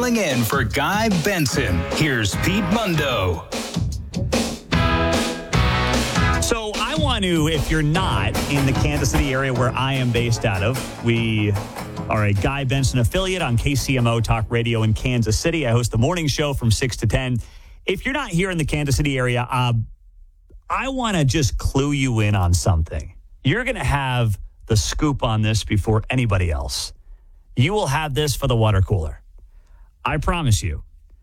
Filling in for Guy Benson, here's Pete Mundo. So I want to, if you're not in the Kansas City area where I am based out of, we are a Guy Benson affiliate on KCMO Talk Radio in Kansas City. I host the morning show from 6 to 10. If you're not here in the Kansas City area, I want to just clue you in on something. You're going to have the scoop on this before anybody else. You will have this for the water cooler. I promise you.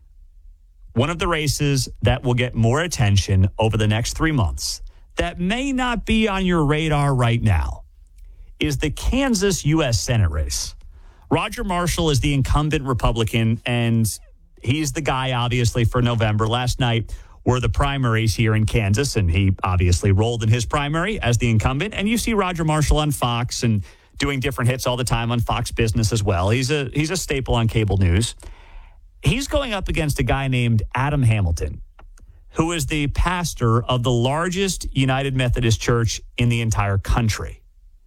One of the races that will get more attention over the next 3 months that may not be on your radar right now is the Kansas U.S. Senate race. Roger Marshall is the incumbent Republican, and he's the guy, obviously, for November. Last night were the primaries here in Kansas, and he obviously rolled in his primary as the incumbent. And you see Roger Marshall on Fox and doing different hits all the time on Fox Business as well. He's a staple on cable news. He's going up against a guy named Adam Hamilton, who is the pastor of the largest United Methodist Church in the entire country.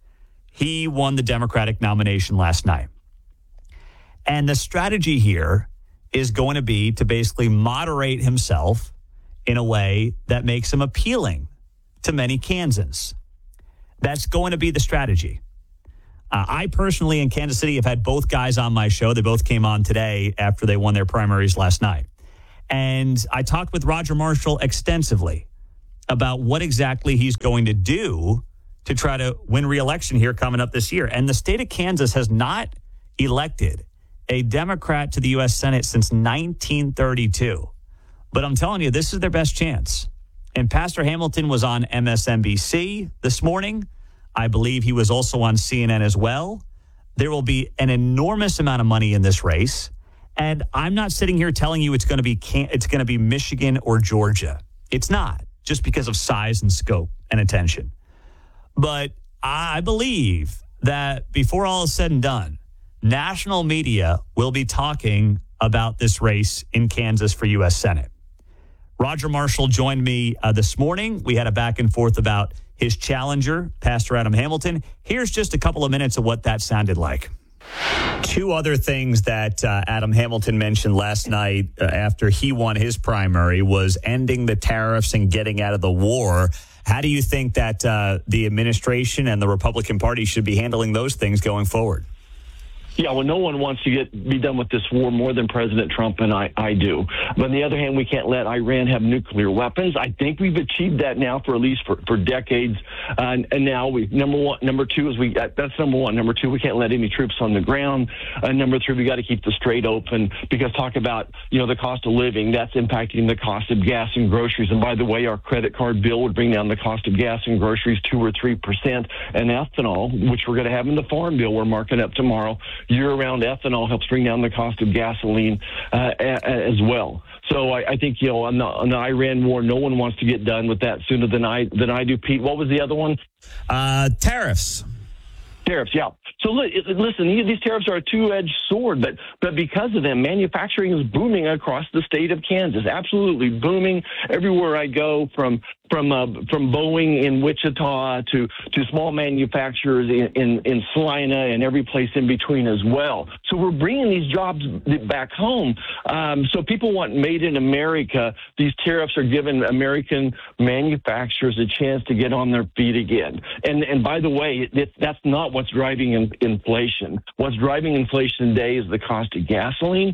He won the Democratic nomination last night. And the strategy here is going to be to basically moderate himself in a way that makes him appealing to many Kansans. That's going to be the strategy. I personally in Kansas City have had both guys on my show. They both came on today after they won their primaries last night. And I talked with Roger Marshall extensively about what exactly he's going to do to try to win re-election here coming up this year. And the state of Kansas has not elected a Democrat to the U.S. Senate since 1932. But I'm telling you, this is their best chance. And Pastor Hamilton was on MSNBC this morning. I believe he was also on CNN as well. There will be an enormous amount of money in this race. And I'm not sitting here telling you it's going to be Michigan or Georgia. It's not, just because of size and scope and attention. But I believe that before all is said and done, national media will be talking about this race in Kansas for U.S. Senate. Roger Marshall joined me this morning. We had a back and forth about his challenger, Pastor Adam Hamilton. Here's just a couple of minutes of what that sounded like. Two other things that Adam Hamilton mentioned last night after he won his primary was ending the tariffs and getting out of the war. How do you think that the administration and the Republican Party should be handling those things going forward? Yeah, well, no one wants to be done with this war more than President Trump and I do. But on the other hand, we can't let Iran have nuclear weapons. I think we've achieved that now for at least for decades. And now number two is that's number one. Number two, we can't let any troops on the ground. Number three, we got to keep the strait open because talk about, the cost of living, that's impacting the cost of gas and groceries. And by the way, our credit card bill would bring down the cost of gas and groceries 2 or 3%. And ethanol, which we're going to have in the farm bill we're marking up tomorrow, year-round ethanol helps bring down the cost of gasoline as well. So I think, on the Iran war, no one wants to get done with that sooner than I do. Pete, what was the other one? Tariffs. Tariffs, yeah. So listen, these tariffs are a two-edged sword, but because of them, manufacturing is booming across the state of Kansas. Absolutely booming everywhere I go, from Boeing in Wichita to small manufacturers in Salina and every place in between as well. So we're bringing these jobs back home. So people want made in America. These tariffs are giving American manufacturers a chance to get on their feet again. And by the way, that's not what's driving inflation. What's driving inflation today is the cost of gasoline,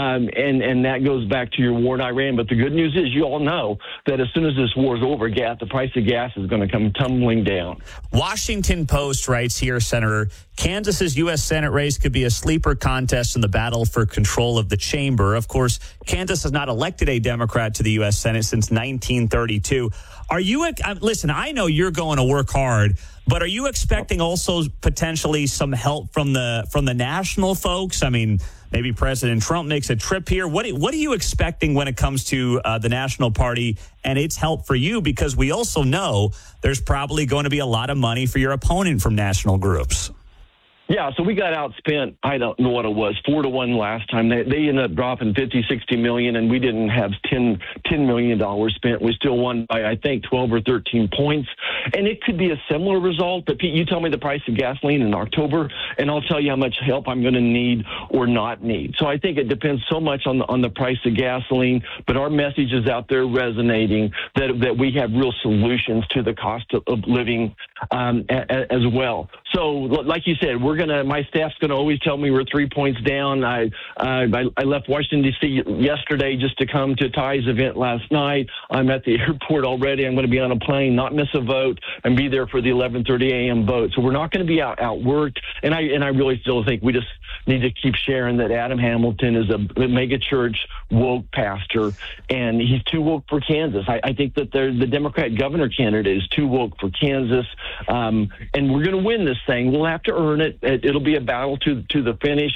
and that goes back to your war in Iran. But the good news is you all know that as soon as this war is over, the price of gas is going to come tumbling down. Washington Post writes here, Senator, Kansas's U.S. Senate race could be a sleeper contest in the battle for control of the chamber. Of course, Kansas has not elected a Democrat to the U.S. Senate since 1932. Are you, listen, I know you're going to work hard, but are you expecting also potentially some help from the national folks? I mean, maybe President Trump makes a trip here. What are you expecting when it comes to the National Party and its help for you? Because we also know there's probably going to be a lot of money for your opponent from national groups. Yeah, so we got outspent. I don't know what it was, 4-1 last time. They ended up dropping 50, 60 million, and we didn't have $10 million spent. We still won by, I think, 12 or 13 points. And it could be a similar result. But Pete, you tell me the price of gasoline in October, and I'll tell you how much help I'm going to need or not need. So I think it depends so much on the price of gasoline. But our message is out there resonating that we have real solutions to the cost of living as well. So, like you said, my staff's gonna always tell me we're 3 points down. I left Washington D.C. yesterday just to come to Ty's event last night. I'm at the airport already. I'm going to be on a plane, not miss a vote, and be there for the 11:30 a.m. vote. So we're not going to be outworked. And I really still think we just need to keep sharing that Adam Hamilton is a mega church woke pastor, and he's too woke for Kansas. I think that the Democrat governor candidate is too woke for Kansas, and we're going to win this thing. We'll have to earn it. It'll be a battle to the finish.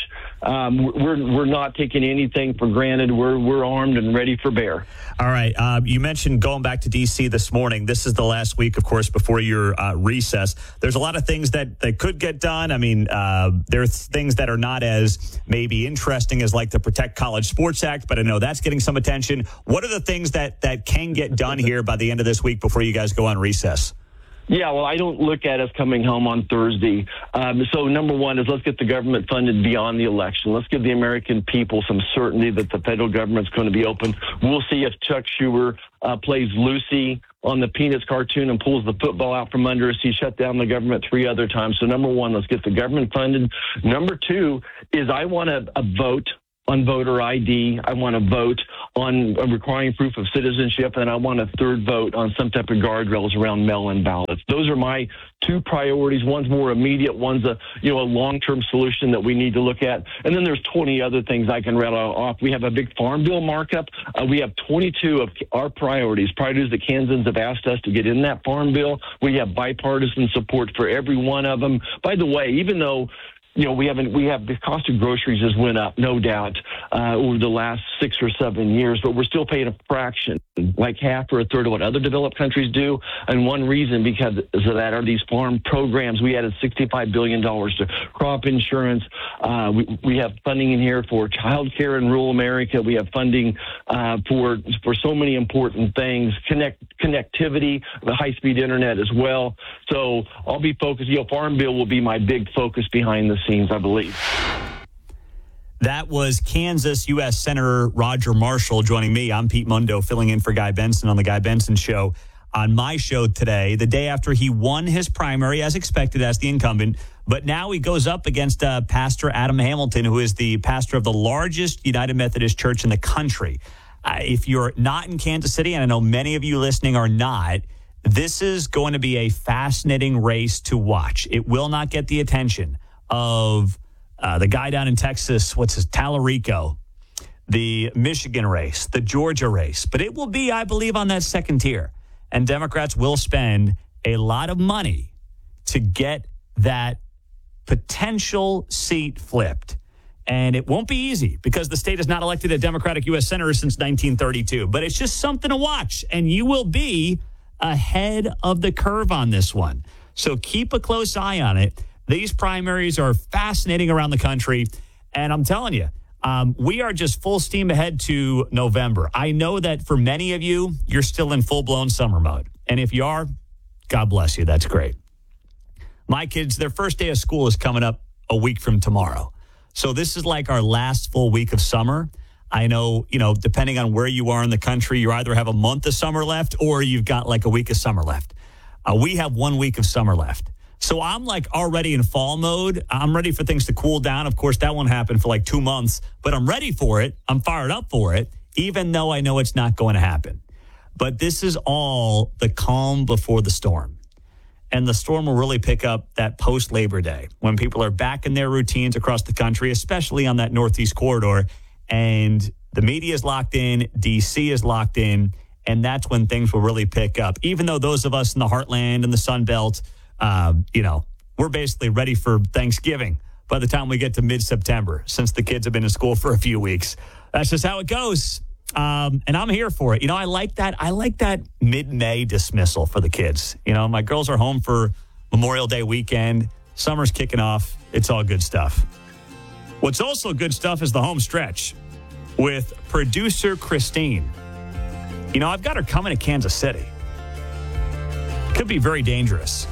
We're not taking anything for granted. We're armed and ready for bear. All right. You mentioned going back to D.C. this morning. This is the last week, of course, before your recess. There's a lot of things that could get done. I mean, there's things that are not as maybe interesting as like the Protect College Sports Act, but I know that's getting some attention. What are the things that can get done here by the end of this week before you guys go on recess? Yeah, well, I don't look at us coming home on Thursday. So number one is let's get the government funded beyond the election. Let's give the American people some certainty that the federal government's going to be open. We'll see if Chuck Schumer plays Lucy on the Peanuts cartoon and pulls the football out from under us. He shut down the government 3 other times. So number one, let's get the government funded. Number two is I want a vote on voter ID. I want to vote on requiring proof of citizenship, and I want a third vote on some type of guardrails around mail-in ballots. Those are my 2 priorities. One's more immediate. One's a long-term solution that we need to look at. And then there's 20 other things I can rattle off. We have a big farm bill markup. We have 22 of our priorities that Kansans have asked us to get in that farm bill. We have bipartisan support for every one of them. By the way, even though we have the cost of groceries has went up, no doubt, over the last 6 or 7 years, but we're still paying a fraction, like half or a third of what other developed countries do. And one reason because of that are these farm programs. We added $65 billion to crop insurance. We have funding in here for child care in rural America. We have funding for so many important things, connectivity, the high-speed internet as well. So I'll be focused. Farm bill will be my big focus behind the scenes, I believe. That was Kansas U.S. Senator Roger Marshall joining me. I'm Pete Mundo, filling in for Guy Benson on The Guy Benson Show. On my show today, the day after he won his primary, as expected, as the incumbent, but now he goes up against Pastor Adam Hamilton, who is the pastor of the largest United Methodist Church in the country. If you're not in Kansas City, and I know many of you listening are not, this is going to be a fascinating race to watch. It will not get the attention of the guy down in Texas, Tallarico, the Michigan race, the Georgia race. But it will be, I believe, on that second tier. And Democrats will spend a lot of money to get that potential seat flipped. And it won't be easy because the state has not elected a Democratic U.S. Senator since 1932. But it's just something to watch. And you will be ahead of the curve on this one. So keep a close eye on it. These primaries are fascinating around the country. And I'm telling you, we are just full steam ahead to November. I know that for many of you, you're still in full-blown summer mode. And if you are, God bless you. That's great. My kids, their first day of school is coming up a week from tomorrow. So this is like our last full week of summer. I know, depending on where you are in the country, you either have a month of summer left or you've got like a week of summer left. We have 1 week of summer left. So I'm like already in fall mode. I'm ready for things to cool down. Of course, that won't happen for like 2 months, but I'm ready for it. I'm fired up for it, even though I know it's not going to happen. But this is all the calm before the storm. And the storm will really pick up that post-Labor Day when people are back in their routines across the country, especially on that Northeast corridor. And the media is locked in, D.C. is locked in, and that's when things will really pick up. Even though those of us in the heartland and the Sun Belt, we're basically ready for Thanksgiving by the time we get to mid-September, since the kids have been in school for a few weeks. That's just how it goes. And I'm here for it. I like that mid-May dismissal for the kids. My girls are home for Memorial Day weekend. Summer's kicking off. It's all good stuff. What's also good stuff is the home stretch with producer Christine. You know, I've got her coming to Kansas City. Could be very dangerous.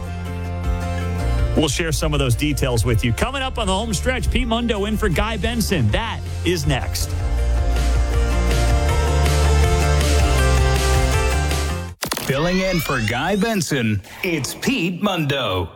We'll share some of those details with you. Coming up on the home stretch, Pete Mundo in for Guy Benson. That is next. Filling in for Guy Benson, it's Pete Mundo.